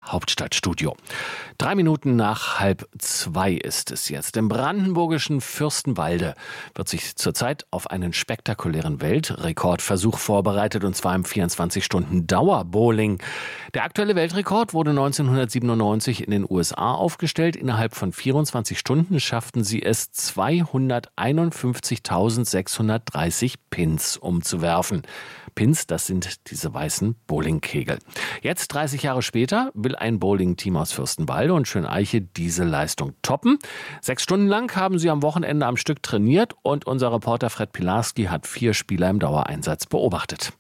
Hauptstadtstudio. 3 Minuten nach 1:30 ist es jetzt. Im brandenburgischen Fürstenwalde wird sich zurzeit auf einen spektakulären Weltrekordversuch vorbereitet, und zwar im 24-Stunden-Dauerbowling. Der aktuelle Weltrekord wurde 1997 in den USA aufgestellt. Innerhalb von 24 Stunden schafften sie es, 251.630 Pins umzuwerfen. Pins, das sind diese weißen Bowlingkegel. Jetzt, 30 Jahre später, will ein Bowling-Team aus Fürstenwalde und Schöneiche diese Leistung toppen. 6 Stunden lang haben sie am Wochenende am Stück trainiert, und unser Reporter Fred Pilarski hat 4 Spieler im Dauereinsatz beobachtet.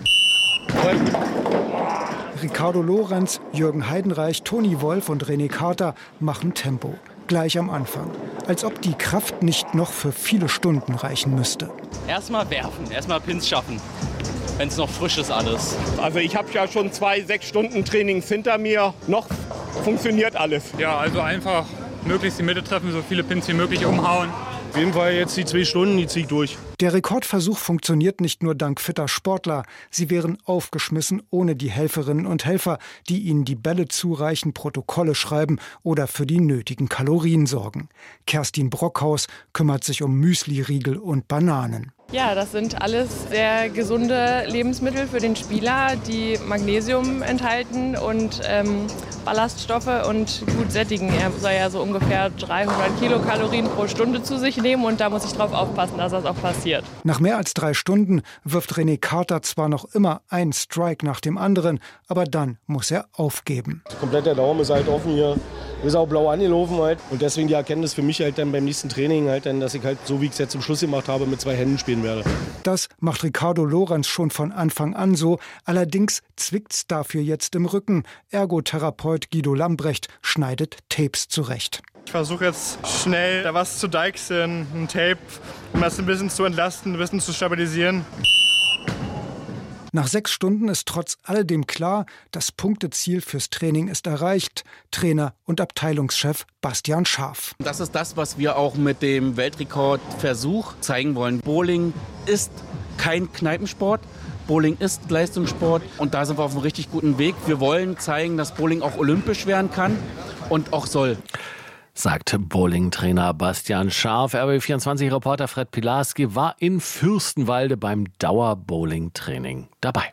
Ricardo Lorenz, Jürgen Heidenreich, Toni Wolf und René Carter machen Tempo. Gleich am Anfang. Als ob die Kraft nicht noch für viele Stunden reichen müsste. Erstmal werfen, erstmal Pins schaffen, wenn es noch frisch ist alles. Also ich habe ja schon 2 6-Stunden-Trainings hinter mir. Noch funktioniert alles. Ja, also einfach möglichst die Mitte treffen, so viele Pins wie möglich umhauen. Auf jeden Fall jetzt die 2 Stunden, die ziehe ich durch. Der Rekordversuch funktioniert nicht nur dank fitter Sportler. Sie wären aufgeschmissen ohne die Helferinnen und Helfer, die ihnen die Bälle zureichen, Protokolle schreiben oder für die nötigen Kalorien sorgen. Kerstin Brockhaus kümmert sich um Müsli-Riegel und Bananen. Ja, das sind alles sehr gesunde Lebensmittel für den Spieler, die Magnesium enthalten und Ballaststoffe und gut sättigen. Er soll ja so ungefähr 300 Kilokalorien pro Stunde zu sich nehmen, und da muss ich drauf aufpassen, dass das auch passiert. Nach mehr als 3 Stunden wirft René Carter zwar noch immer einen Strike nach dem anderen, aber dann muss er aufgeben. Komplett der Daumen ist halt offen hier. Ist auch blau angelaufen halt. Und deswegen die Erkenntnis für mich halt dann beim nächsten Training halt dann, dass ich halt so wie ich es jetzt zum Schluss gemacht habe, mit 2 Händen spielen werde. Das macht Ricardo Lorenz schon von Anfang an so. Allerdings zwickt's dafür jetzt im Rücken. Ergotherapeut Guido Lambrecht schneidet Tapes zurecht. Ich versuche jetzt schnell da was zu deichseln, ein Tape, um das ein bisschen zu entlasten, ein bisschen zu stabilisieren. Nach 6 Stunden ist trotz alledem klar, das Punkteziel fürs Training ist erreicht. Trainer und Abteilungschef Bastian Scharf. Das ist das, was wir auch mit dem Weltrekordversuch zeigen wollen. Bowling ist kein Kneipensport. Bowling ist Leistungssport, und da sind wir auf einem richtig guten Weg. Wir wollen zeigen, dass Bowling auch olympisch werden kann und auch soll, sagt Bowling-Trainer Bastian Scharf. RBB24-Reporter Fred Pilarski war in Fürstenwalde beim Dauerbowling-Training dabei.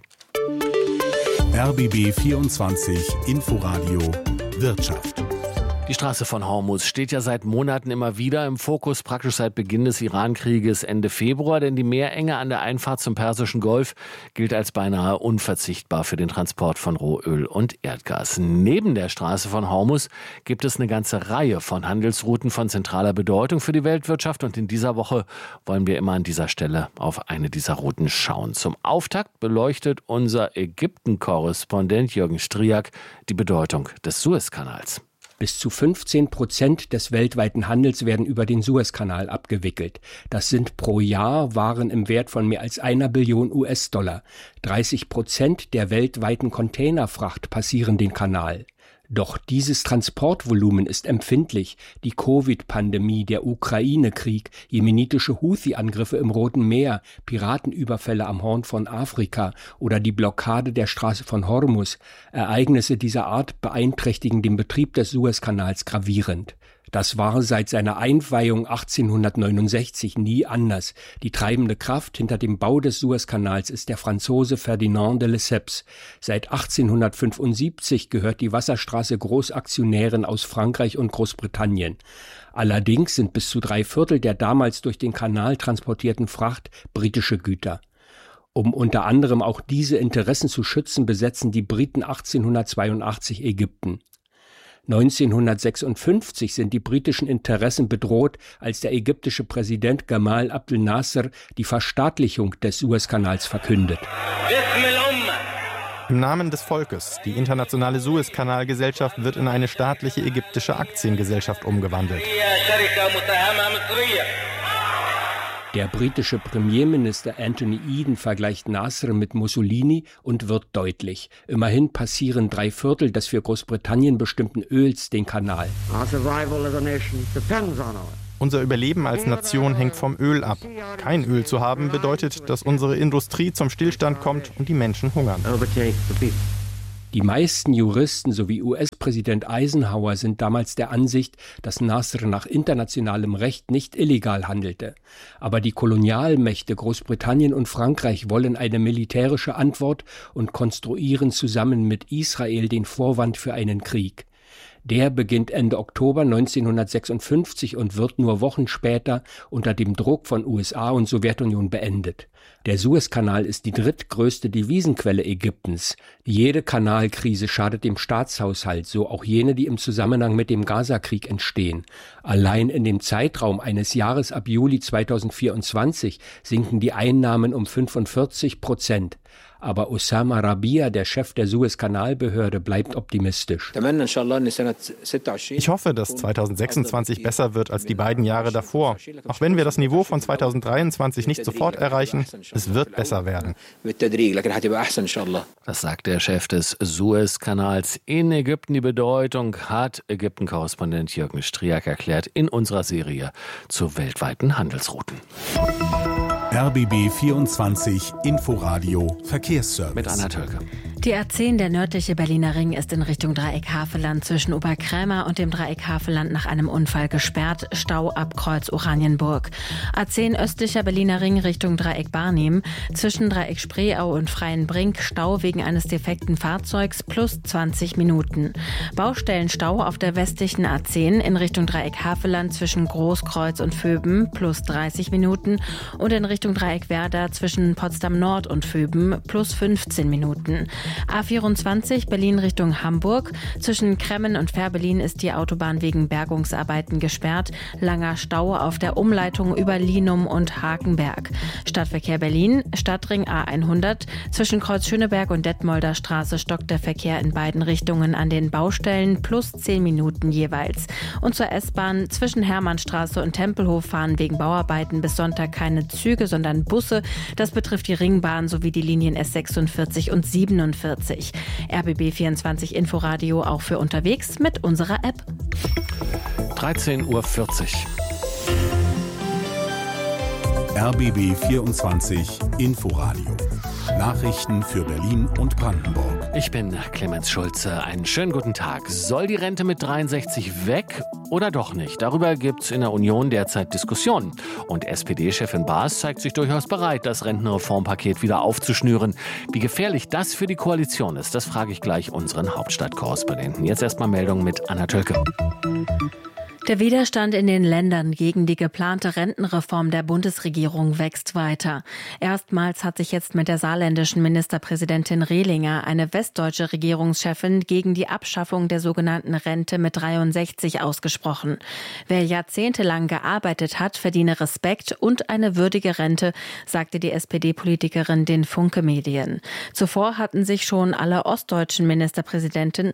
RBB24 Inforadio Wirtschaft. Die Straße von Hormuz steht ja seit Monaten immer wieder im Fokus, praktisch seit Beginn des Iran-Krieges Ende Februar, denn die Meerenge an der Einfahrt zum Persischen Golf gilt als beinahe unverzichtbar für den Transport von Rohöl und Erdgas. Neben der Straße von Hormuz gibt es eine ganze Reihe von Handelsrouten von zentraler Bedeutung für die Weltwirtschaft, und in dieser Woche wollen wir immer an dieser Stelle auf eine dieser Routen schauen. Zum Auftakt beleuchtet unser Ägypten-Korrespondent Jürgen Striak die Bedeutung des Suezkanals. Bis zu 15% des weltweiten Handels werden über den Suezkanal abgewickelt. Das sind pro Jahr Waren im Wert von mehr als 1 Billion US-Dollar. 30% der weltweiten Containerfracht passieren den Kanal. Doch dieses Transportvolumen ist empfindlich. Die Covid-Pandemie, der Ukraine-Krieg, jemenitische Houthi-Angriffe im Roten Meer, Piratenüberfälle am Horn von Afrika oder die Blockade der Straße von Hormuz. Ereignisse dieser Art beeinträchtigen den Betrieb des Suezkanals gravierend. Das war seit seiner Einweihung 1869 nie anders. Die treibende Kraft hinter dem Bau des Suezkanals ist der Franzose Ferdinand de Lesseps. Seit 1875 gehört die Wasserstraße Großaktionären aus Frankreich und Großbritannien. Allerdings sind bis zu 3/4 der damals durch den Kanal transportierten Fracht britische Güter. Um unter anderem auch diese Interessen zu schützen, besetzen die Briten 1882 Ägypten. 1956 sind die britischen Interessen bedroht, als der ägyptische Präsident Gamal Abdel Nasser die Verstaatlichung des Suezkanals verkündet. Im Namen des Volkes. Die internationale Suezkanalgesellschaft wird in eine staatliche ägyptische Aktiengesellschaft umgewandelt. Der britische Premierminister Anthony Eden vergleicht Nasser mit Mussolini und wird deutlich. Immerhin passieren 3/4 des für Großbritannien bestimmten Öls den Kanal. Unser Überleben als Nation hängt vom Öl ab. Kein Öl zu haben bedeutet, dass unsere Industrie zum Stillstand kommt und die Menschen hungern. Die meisten Juristen sowie US-Präsident Eisenhower sind damals der Ansicht, dass Nasr nach internationalem Recht nicht illegal handelte. Aber die Kolonialmächte Großbritannien und Frankreich wollen eine militärische Antwort und konstruieren zusammen mit Israel den Vorwand für einen Krieg. Der beginnt Ende Oktober 1956 und wird nur Wochen später unter dem Druck von USA und Sowjetunion beendet. Der Suezkanal ist die drittgrößte Devisenquelle Ägyptens. Jede Kanalkrise schadet dem Staatshaushalt, so auch jene, die im Zusammenhang mit dem Gazakrieg entstehen. Allein in dem Zeitraum eines Jahres ab Juli 2024 sinken die Einnahmen um 45%. Aber Osama Rabia, der Chef der Suezkanalbehörde, bleibt optimistisch. Ich hoffe, dass 2026 besser wird als die beiden Jahre davor. Auch wenn wir das Niveau von 2023 nicht sofort erreichen, es wird besser werden. Das sagt der Chef des Suezkanals in Ägypten. Die Bedeutung hat Ägypten-Korrespondent Jürgen Striak erklärt in unserer Serie zu weltweiten Handelsrouten. RBB 24 Inforadio Verkehrsservice. Mit Anna Tölke. Die A10, der nördliche Berliner Ring, ist in Richtung Dreieck Havelland zwischen Oberkrämer und dem Dreieck Havelland nach einem Unfall gesperrt. Stau ab Kreuz Oranienburg. A10 östlicher Berliner Ring Richtung Dreieck Barnim. Zwischen Dreieck Spreeau und Freienbrink Stau wegen eines defekten Fahrzeugs plus 20 Minuten. Baustellenstau auf der westlichen A10 in Richtung Dreieck Havelland zwischen Großkreuz und Vöben plus 30 Minuten und in Richtung Dreieck Werder zwischen Potsdam Nord und Vöben plus 15 Minuten. A24 Berlin Richtung Hamburg. Zwischen Kremmen und Fährberlin ist die Autobahn wegen Bergungsarbeiten gesperrt. Langer Stau auf der Umleitung über Linum und Hakenberg. Stadtverkehr Berlin, Stadtring A100. Zwischen Kreuz Schöneberg und Detmolder Straße stockt der Verkehr in beiden Richtungen an den Baustellen plus 10 Minuten jeweils. Und zur S-Bahn zwischen Hermannstraße und Tempelhof fahren wegen Bauarbeiten bis Sonntag keine Züge, sondern Busse. Das betrifft die Ringbahn sowie die Linien S46 und 47. RBB 24 Inforadio auch für unterwegs mit unserer App. 13:40 Uhr. RBB 24 Inforadio. Nachrichten für Berlin und Brandenburg. Ich bin Clemens Schulze. Einen schönen guten Tag. Soll die Rente mit 63 weg oder doch nicht? Darüber gibt es in der Union derzeit Diskussionen. Und SPD-Chefin Baas zeigt sich durchaus bereit, das Rentenreformpaket wieder aufzuschnüren. Wie gefährlich das für die Koalition ist, das frage ich gleich unseren Hauptstadtkorrespondenten. Jetzt erstmal Meldung mit Anna Tölke. Der Widerstand in den Ländern gegen die geplante Rentenreform der Bundesregierung wächst weiter. Erstmals hat sich jetzt mit der saarländischen Ministerpräsidentin Rehlinger eine westdeutsche Regierungschefin gegen die Abschaffung der sogenannten Rente mit 63 ausgesprochen. Wer jahrzehntelang gearbeitet hat, verdiene Respekt und eine würdige Rente, sagte die SPD-Politikerin den Funke-Medien. Zuvor hatten sich schon alle ostdeutschen Ministerpräsidenten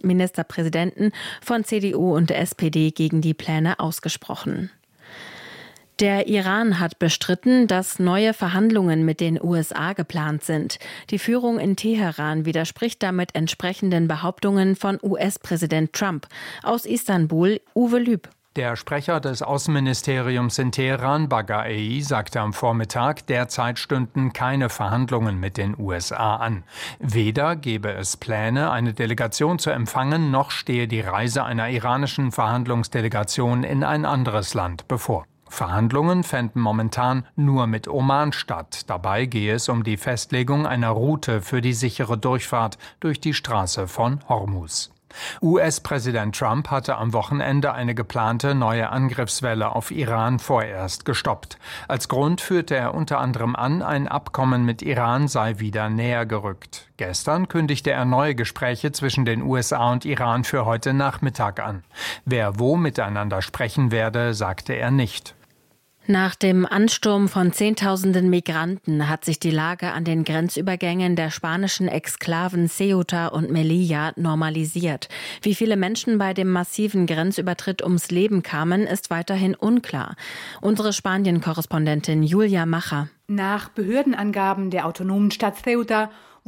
von CDU und der SPD gegen die Pläne ausgesprochen. Der Iran hat bestritten, dass neue Verhandlungen mit den USA geplant sind. Die Führung in Teheran widerspricht damit entsprechenden Behauptungen von US-Präsident Trump. Aus Istanbul, Uwe Lüb. Der Sprecher des Außenministeriums in Teheran, Baghai, sagte am Vormittag, derzeit stünden keine Verhandlungen mit den USA an. Weder gebe es Pläne, eine Delegation zu empfangen, noch stehe die Reise einer iranischen Verhandlungsdelegation in ein anderes Land bevor. Verhandlungen fänden momentan nur mit Oman statt. Dabei gehe es um die Festlegung einer Route für die sichere Durchfahrt durch die Straße von Hormuz. US-Präsident Trump hatte am Wochenende eine geplante neue Angriffswelle auf Iran vorerst gestoppt. Als Grund führte er unter anderem an, ein Abkommen mit Iran sei wieder näher gerückt. Gestern kündigte er neue Gespräche zwischen den USA und Iran für heute Nachmittag an. Wer wo miteinander sprechen werde, sagte er nicht. Nach dem Ansturm von Zehntausenden Migranten hat sich die Lage an den Grenzübergängen der spanischen Exklaven Ceuta und Melilla normalisiert. Wie viele Menschen bei dem massiven Grenzübertritt ums Leben kamen, ist weiterhin unklar. Unsere Spanien-Korrespondentin Julia Macher. Nach Behördenangaben der autonomen Stadt Ceuta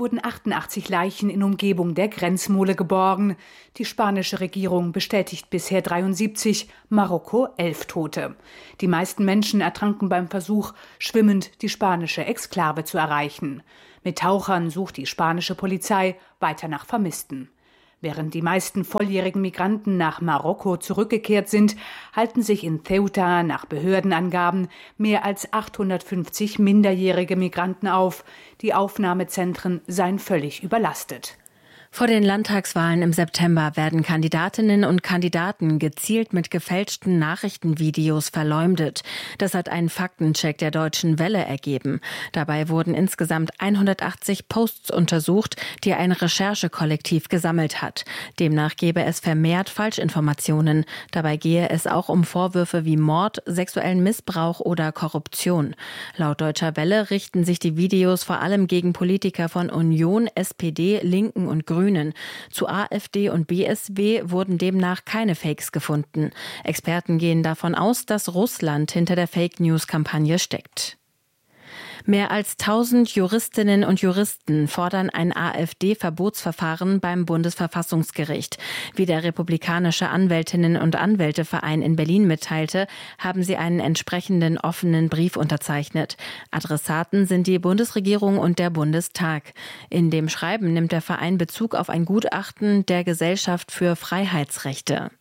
wurden 88 Leichen in Umgebung der Grenzmole geborgen. Die spanische Regierung bestätigt bisher 73, Marokko 11 Tote. Die meisten Menschen ertranken beim Versuch, schwimmend die spanische Exklave zu erreichen. Mit Tauchern sucht die spanische Polizei weiter nach Vermissten. Während die meisten volljährigen Migranten nach Marokko zurückgekehrt sind, halten sich in Ceuta nach Behördenangaben mehr als 850 minderjährige Migranten auf. Die Aufnahmezentren seien völlig überlastet. Vor den Landtagswahlen im September werden Kandidatinnen und Kandidaten gezielt mit gefälschten Nachrichtenvideos verleumdet. Das hat ein Faktencheck der Deutschen Welle ergeben. Dabei wurden insgesamt 180 Posts untersucht, die ein Recherchekollektiv gesammelt hat. Demnach gebe es vermehrt Falschinformationen. Dabei gehe es auch um Vorwürfe wie Mord, sexuellen Missbrauch oder Korruption. Laut Deutscher Welle richten sich die Videos vor allem gegen Politiker von Union, SPD, Linken und Grünen. Zu AfD und BSW wurden demnach keine Fakes gefunden. Experten gehen davon aus, dass Russland hinter der Fake-News-Kampagne steckt. Mehr als 1000 Juristinnen und Juristen fordern ein AfD-Verbotsverfahren beim Bundesverfassungsgericht. Wie der Republikanische Anwältinnen- und Anwälteverein in Berlin mitteilte, haben sie einen entsprechenden offenen Brief unterzeichnet. Adressaten sind die Bundesregierung und der Bundestag. In dem Schreiben nimmt der Verein Bezug auf ein Gutachten der Gesellschaft für Freiheitsrechte.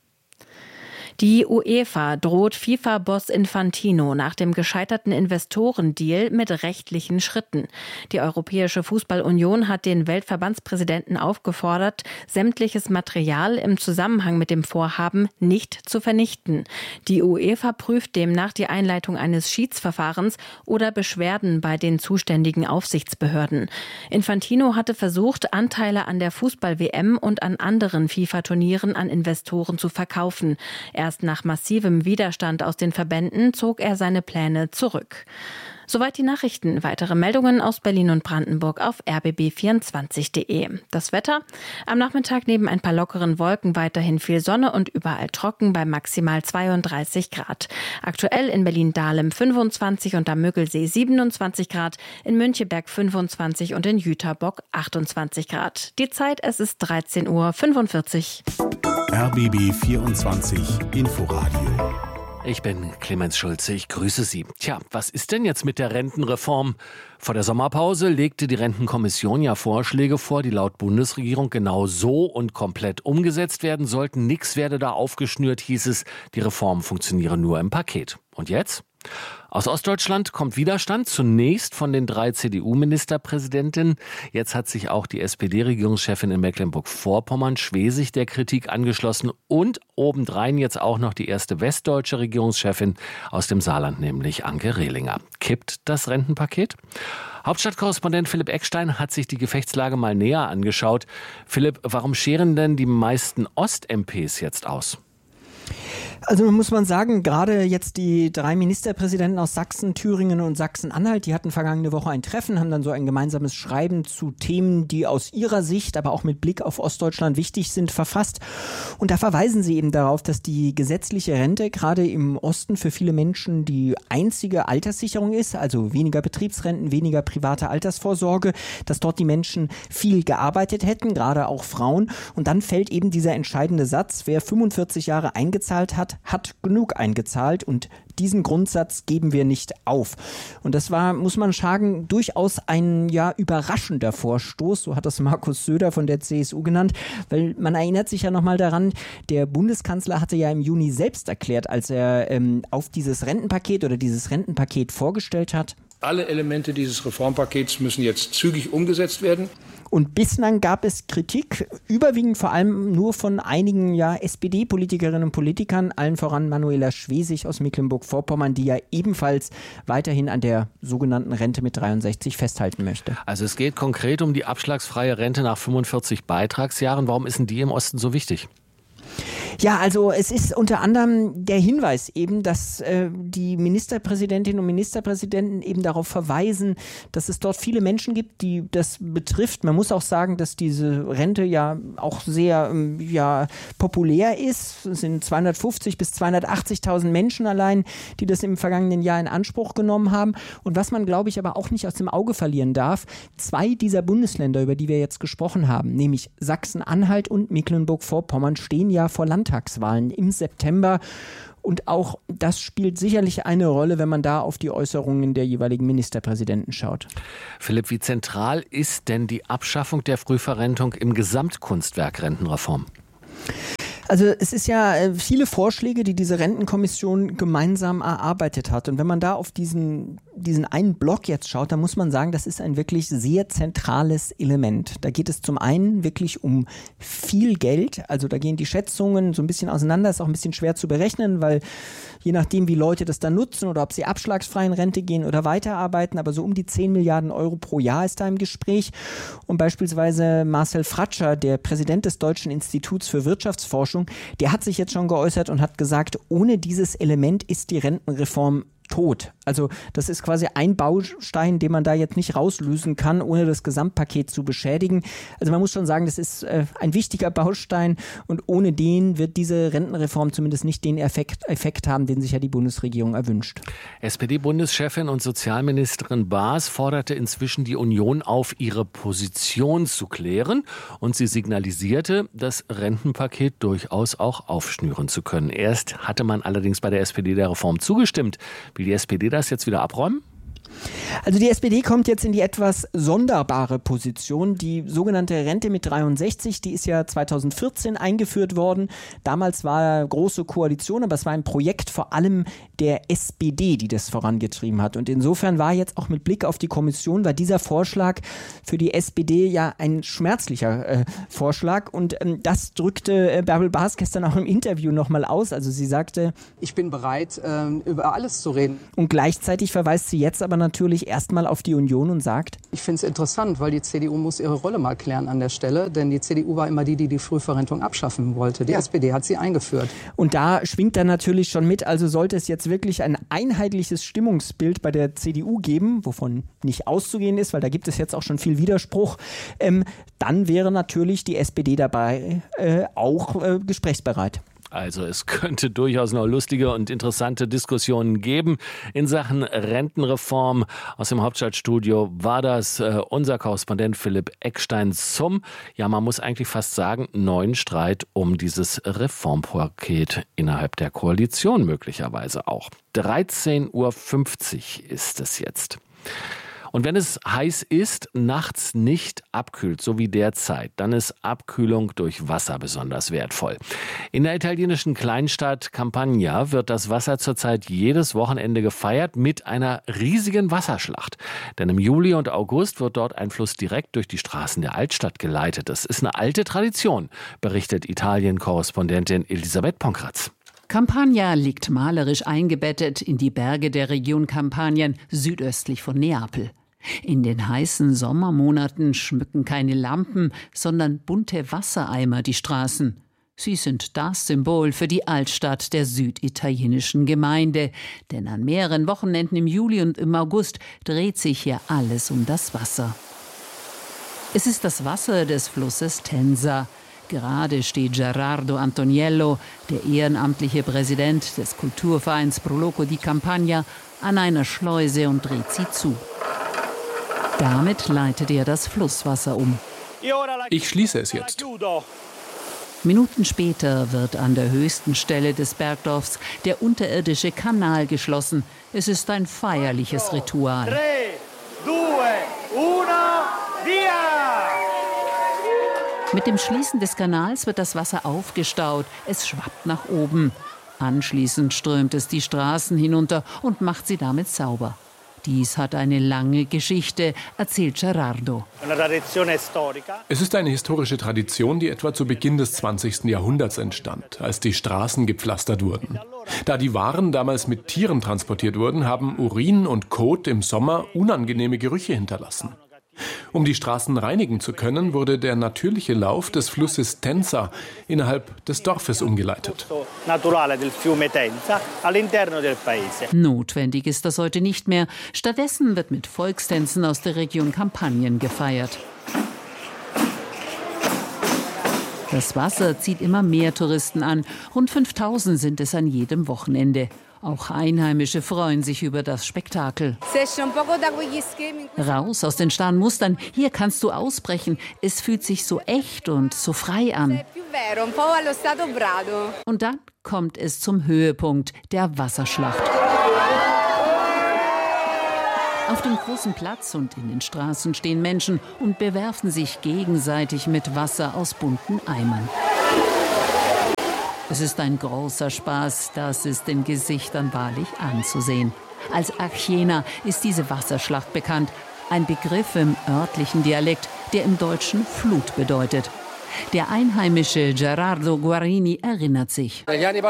Die UEFA droht FIFA-Boss Infantino nach dem gescheiterten Investorendeal mit rechtlichen Schritten. Die Europäische Fußballunion hat den Weltverbandspräsidenten aufgefordert, sämtliches Material im Zusammenhang mit dem Vorhaben nicht zu vernichten. Die UEFA prüft demnach die Einleitung eines Schiedsverfahrens oder Beschwerden bei den zuständigen Aufsichtsbehörden. Infantino hatte versucht, Anteile an der Fußball-WM und an anderen FIFA-Turnieren an Investoren zu verkaufen. Erst nach massivem Widerstand aus den Verbänden zog er seine Pläne zurück. Soweit die Nachrichten. Weitere Meldungen aus Berlin und Brandenburg auf rbb24.de. Das Wetter: Am Nachmittag neben ein paar lockeren Wolken weiterhin viel Sonne und überall trocken bei maximal 32 Grad. Aktuell in Berlin-Dahlem 25 und am Müggelsee 27 Grad, in Müncheberg 25 und in Jüterbock 28 Grad. Die Zeit, es ist 13:45 Uhr. RBB 24 Inforadio. Ich bin Clemens Schulze, ich grüße Sie. Tja, was ist denn jetzt mit der Rentenreform? Vor der Sommerpause legte die Rentenkommission ja Vorschläge vor, die laut Bundesregierung genau so und komplett umgesetzt werden sollten. Nix werde da aufgeschnürt, hieß es. Die Reform funktioniere nur im Paket. Und jetzt? Aus Ostdeutschland kommt Widerstand, zunächst von den 3 CDU-Ministerpräsidentinnen. Jetzt hat sich auch die SPD-Regierungschefin in Mecklenburg-Vorpommern Schwesig der Kritik angeschlossen und obendrein jetzt auch noch die erste westdeutsche Regierungschefin aus dem Saarland, nämlich Anke Rehlinger. Kippt das Rentenpaket? Hauptstadtkorrespondent Philipp Eckstein hat sich die Gefechtslage mal näher angeschaut. Philipp, warum scheren denn die meisten Ost-MPs jetzt aus? Also muss man sagen, gerade jetzt die 3 Ministerpräsidenten aus Sachsen, Thüringen und Sachsen-Anhalt, die hatten vergangene Woche ein Treffen, haben dann so ein gemeinsames Schreiben zu Themen, die aus ihrer Sicht, aber auch mit Blick auf Ostdeutschland wichtig sind, verfasst. Und da verweisen sie eben darauf, dass die gesetzliche Rente gerade im Osten für viele Menschen die einzige Alterssicherung ist, also weniger Betriebsrenten, weniger private Altersvorsorge, dass dort die Menschen viel gearbeitet hätten, gerade auch Frauen. Und dann fällt eben dieser entscheidende Satz, wer 45 Jahre eingezahlt hat, hat genug eingezahlt und diesen Grundsatz geben wir nicht auf. Und das war, muss man sagen, durchaus ein überraschender Vorstoß, so hat das Markus Söder von der CSU genannt, weil man erinnert sich ja nochmal daran, der Bundeskanzler hatte ja im Juni selbst erklärt, als er auf dieses Rentenpaket oder dieses Rentenpaket vorgestellt hat: Alle Elemente dieses Reformpakets müssen jetzt zügig umgesetzt werden. Und bislang gab es Kritik, überwiegend vor allem nur von einigen SPD-Politikerinnen und Politikern, allen voran Manuela Schwesig aus Mecklenburg-Vorpommern, die ja ebenfalls weiterhin an der sogenannten Rente mit 63 festhalten möchte. Also es geht konkret um die abschlagsfreie Rente nach 45 Beitragsjahren. Warum ist denn die im Osten so wichtig? Ja, also es ist unter anderem der Hinweis eben, dass die Ministerpräsidentinnen und Ministerpräsidenten eben darauf verweisen, dass es dort viele Menschen gibt, die das betrifft. Man muss auch sagen, dass diese Rente ja auch sehr populär ist. Es sind 250.000 bis 280.000 Menschen allein, die das im vergangenen Jahr in Anspruch genommen haben. Und was man, glaube ich, aber auch nicht aus dem Auge verlieren darf, 2 dieser Bundesländer, über die wir jetzt gesprochen haben, nämlich Sachsen-Anhalt und Mecklenburg-Vorpommern, stehen ja vor Landtagswahlen im September. Und auch das spielt sicherlich eine Rolle, wenn man da auf die Äußerungen der jeweiligen Ministerpräsidenten schaut. Philipp, wie zentral ist denn die Abschaffung der Frühverrentung im Gesamtkunstwerk Rentenreform? Also es ist ja viele Vorschläge, die diese Rentenkommission gemeinsam erarbeitet hat. Und wenn man da auf diesen einen Block jetzt schaut, dann muss man sagen, das ist ein wirklich sehr zentrales Element. Da geht es zum einen wirklich um viel Geld. Also da gehen die Schätzungen so ein bisschen auseinander. Ist auch ein bisschen schwer zu berechnen, weil je nachdem, wie Leute das dann nutzen oder ob sie abschlagsfrei in Rente gehen oder weiterarbeiten, aber so um die 10 Milliarden Euro pro Jahr ist da im Gespräch. Und beispielsweise Marcel Fratscher, der Präsident des Deutschen Instituts für Wirtschaftsforschung, der hat sich jetzt schon geäußert und hat gesagt, ohne dieses Element ist die Rentenreform tot. Also das ist quasi ein Baustein, den man da jetzt nicht rauslösen kann, ohne das Gesamtpaket zu beschädigen. Also man muss schon sagen, das ist ein wichtiger Baustein und ohne den wird diese Rentenreform zumindest nicht den Effekt haben, den sich ja die Bundesregierung erwünscht. SPD-Bundeschefin und Sozialministerin Baas forderte inzwischen die Union auf, ihre Position zu klären und sie signalisierte, das Rentenpaket durchaus auch aufschnüren zu können. Erst hatte man allerdings bei der SPD der Reform zugestimmt. Will die SPD das jetzt wieder abräumen? Also die SPD kommt jetzt in die etwas sonderbare Position. Die sogenannte Rente mit 63, die ist ja 2014 eingeführt worden. Damals war eine große Koalition, aber es war ein Projekt vor allem der SPD, die das vorangetrieben hat. Und insofern war jetzt auch mit Blick auf die Kommission, war dieser Vorschlag für die SPD ja ein schmerzlicher Vorschlag. Und das drückte Bärbel Baas gestern auch im Interview nochmal aus. Also sie sagte, ich bin bereit, über alles zu reden. Und gleichzeitig verweist sie jetzt aber natürlich erstmal auf die Union und sagt, ich finde es interessant, weil die CDU muss ihre Rolle mal klären an der Stelle, denn die CDU war immer die Frühverrentung abschaffen wollte. Die SPD hat sie eingeführt. Und da schwingt dann natürlich schon mit, also sollte es jetzt wirklich ein einheitliches Stimmungsbild bei der CDU geben, wovon nicht auszugehen ist, weil da gibt es jetzt auch schon viel Widerspruch, dann wäre natürlich die SPD dabei auch gesprächsbereit. Also es könnte durchaus noch lustige und interessante Diskussionen geben in Sachen Rentenreform. Aus dem Hauptstadtstudio war das unser Korrespondent Philipp Eckstein zum, ja man muss eigentlich fast sagen, neuen Streit um dieses Reformpaket innerhalb der Koalition möglicherweise auch. 13:50 Uhr ist es jetzt. Und wenn es heiß ist, nachts nicht abkühlt, so wie derzeit, dann ist Abkühlung durch Wasser besonders wertvoll. In der italienischen Kleinstadt Campania wird das Wasser zurzeit jedes Wochenende gefeiert mit einer riesigen Wasserschlacht. Denn im Juli und August wird dort ein Fluss direkt durch die Straßen der Altstadt geleitet. Das ist eine alte Tradition, berichtet Italien-Korrespondentin Elisabeth Ponkratz. Campania liegt malerisch eingebettet in die Berge der Region Kampanien südöstlich von Neapel. In den heißen Sommermonaten schmücken keine Lampen, sondern bunte Wassereimer die Straßen. Sie sind das Symbol für die Altstadt der süditalienischen Gemeinde. Denn an mehreren Wochenenden im Juli und im August dreht sich hier alles um das Wasser. Es ist das Wasser des Flusses Tensa. Gerade steht Gerardo Antoniello, der ehrenamtliche Präsident des Kulturvereins Pro Loco di Campania, an einer Schleuse und dreht sie zu. Damit leitet er das Flusswasser um. Ich schließe es jetzt. Minuten später wird an der höchsten Stelle des Bergdorfs der unterirdische Kanal geschlossen. Es ist ein feierliches Ritual. 3, 2, 1, via! Mit dem Schließen des Kanals wird das Wasser aufgestaut. Es schwappt nach oben. Anschließend strömt es die Straßen hinunter und macht sie damit sauber. Dies hat eine lange Geschichte, erzählt Gerardo. Es ist eine historische Tradition, die etwa zu Beginn des 20. Jahrhunderts entstand, als die Straßen gepflastert wurden. Da die Waren damals mit Tieren transportiert wurden, haben Urin und Kot im Sommer unangenehme Gerüche hinterlassen. Um die Straßen reinigen zu können, wurde der natürliche Lauf des Flusses Tenza innerhalb des Dorfes umgeleitet. Notwendig ist das heute nicht mehr. Stattdessen wird mit Volkstänzen aus der Region Kampanien gefeiert. Das Wasser zieht immer mehr Touristen an. Rund 5000 sind es an jedem Wochenende. Auch Einheimische freuen sich über das Spektakel. Raus aus den starren Mustern. Hier kannst du ausbrechen. Es fühlt sich so echt und so frei an. Und dann kommt es zum Höhepunkt, der Wasserschlacht. Auf dem großen Platz und in den Straßen stehen Menschen und bewerfen sich gegenseitig mit Wasser aus bunten Eimern. Es ist ein großer Spaß, das ist den Gesichtern wahrlich anzusehen. Als Archena ist diese Wasserschlacht bekannt, ein Begriff im örtlichen Dialekt, der im Deutschen Flut bedeutet. Der einheimische Gerardo Guarini erinnert sich.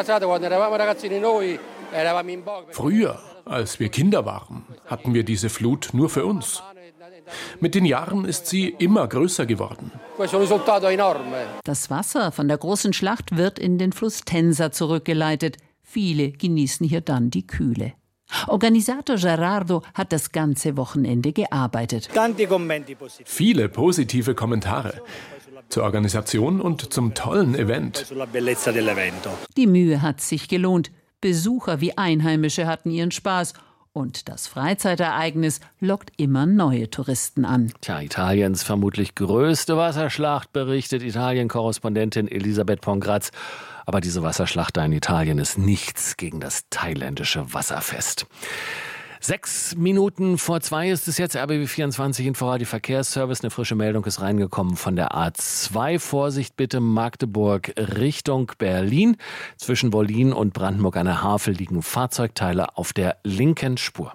Früher, als wir Kinder waren, hatten wir diese Flut nur für uns. Mit den Jahren ist sie immer größer geworden. Das Wasser von der großen Schlacht wird in den Fluss Tenza zurückgeleitet. Viele genießen hier dann die Kühle. Organisator Gerardo hat das ganze Wochenende gearbeitet. Viele positive Kommentare zur Organisation und zum tollen Event. Die Mühe hat sich gelohnt. Besucher wie Einheimische hatten ihren Spaß. Und das Freizeitereignis lockt immer neue Touristen an. Italiens vermutlich größte Wasserschlacht, berichtet Italien-Korrespondentin Elisabeth Pongratz. Aber diese Wasserschlacht da in Italien ist nichts gegen das thailändische Wasserfest. 6 Minuten vor 2 ist es jetzt, RBB 24 Inforadio Verkehrsservice. Eine frische Meldung ist reingekommen von der A2. Vorsicht bitte, Magdeburg Richtung Berlin. Zwischen Wollin und Brandenburg an der Havel liegen Fahrzeugteile auf der linken Spur.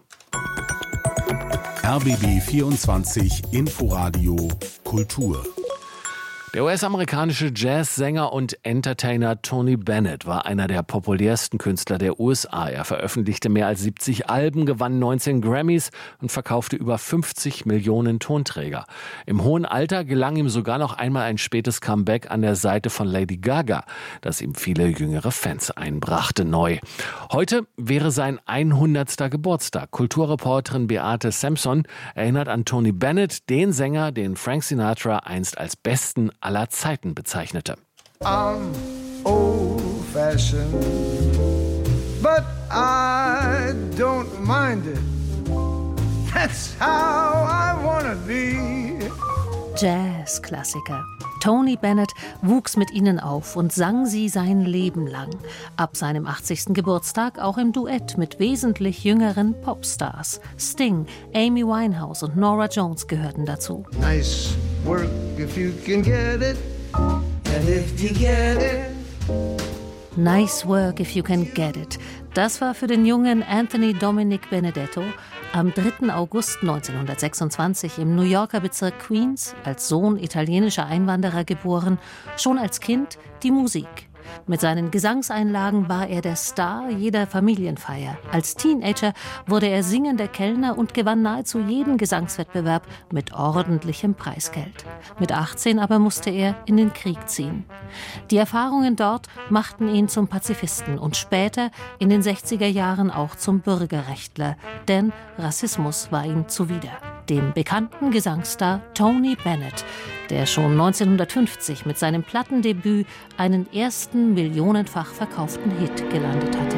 RBB 24 Inforadio Kultur. Der US-amerikanische Jazzsänger und Entertainer Tony Bennett war einer der populärsten Künstler der USA. Er veröffentlichte mehr als 70 Alben, gewann 19 Grammys und verkaufte über 50 Millionen Tonträger. Im hohen Alter gelang ihm sogar noch einmal ein spätes Comeback an der Seite von Lady Gaga, das ihm viele jüngere Fans einbrachte neu. Heute wäre sein 100. Geburtstag. Kulturreporterin Beate Sampson erinnert an Tony Bennett, den Sänger, den Frank Sinatra einst als besten aller Zeiten bezeichnete. I'm old-fashioned, but I don't mind it. That's how I wanna be. Jazz-Klassiker. Tony Bennett wuchs mit ihnen auf und sang sie sein Leben lang. Ab seinem 80. Geburtstag auch im Duett mit wesentlich jüngeren Popstars. Sting, Amy Winehouse und Norah Jones gehörten dazu. Nice work if you can get it, and if you get it. Nice work if you can get it. Das war für den jungen Anthony Dominic Benedetto am 3. August 1926 im New Yorker Bezirk Queens, als Sohn italienischer Einwanderer geboren, schon als Kind die Musik. Mit seinen Gesangseinlagen war er der Star jeder Familienfeier. Als Teenager wurde er singender Kellner und gewann nahezu jeden Gesangswettbewerb mit ordentlichem Preisgeld. Mit 18 aber musste er in den Krieg ziehen. Die Erfahrungen dort machten ihn zum Pazifisten und später in den 60er Jahren auch zum Bürgerrechtler, denn Rassismus war ihm zuwider. Dem bekannten Gesangsstar Tony Bennett, der schon 1950 mit seinem Plattendebüt einen ersten millionenfach verkauften Hit gelandet hatte.